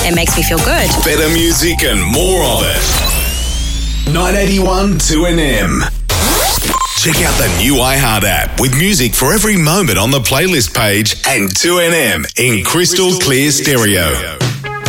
It makes me feel good. Better music and more of it. 981 2NM. Check out the new iHeart app with music for every moment on the playlist page and 2NM in crystal clear stereo.